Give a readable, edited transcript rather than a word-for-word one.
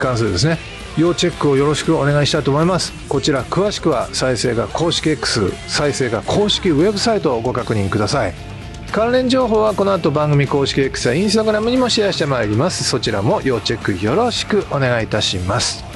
関するですね、要チェックをよろしくお願いしたいと思います。こちら詳しくは再生が公式 X、再生が公式ウェブサイトをご確認ください。関連情報はこの後番組公式 X や Instagram にもシェアしてまいります。そちらも要チェックよろしくお願いいたします。